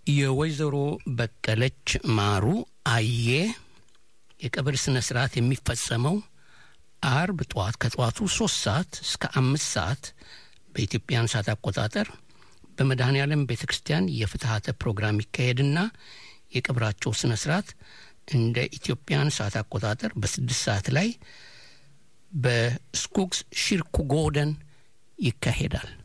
የወይዘሮ በቀለች ማሩ አየ የቀብር ስነ ስርዓት የሚፈጸመው አርብ ጧት ከጧቱ 3 ሰዓት እስከ 5 ሰዓት በኢትዮጵያን ሰዓት አቆጣጠር በመድኃኔዓለም ቤተክርስቲያን የፍትሃተ ፕሮግራም ይካሄድና የቀብራቸው ስነ ስርዓት እንደ ኢትዮጵያን ሰዓት አቆጣጠር በ6 ሰዓት ላይ በስኩክስ ሺርኩጎደን ይካሄዳል።